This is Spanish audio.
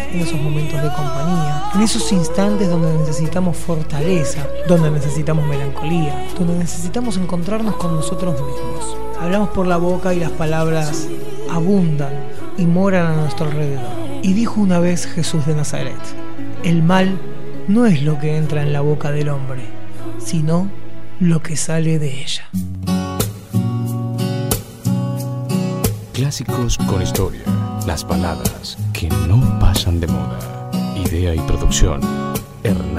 en esos momentos de compañía, en esos instantes donde necesitamos fortaleza, donde necesitamos melancolía, donde necesitamos encontrarnos con nosotros mismos. Hablamos por la boca y las palabras abundan y moran a nuestro alrededor. Y dijo una vez Jesús de Nazaret: el mal no es lo que entra en la boca del hombre, sino lo que sale de ella. Clásicos con historia. Las baladas que no pasan de moda. Idea y producción: Hernán